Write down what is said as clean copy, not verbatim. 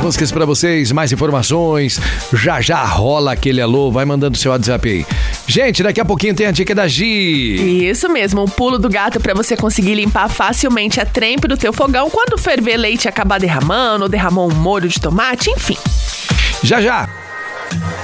músicas pra vocês, mais informações. Já rola aquele alô, vai mandando seu WhatsApp aí. Gente, daqui a pouquinho tem a dica da Gi. Isso mesmo, o pulo do gato pra você conseguir limpar facilmente a trempe do teu fogão quando ferver leite e acabar derramando, ou derramou um molho de tomate, enfim. Já.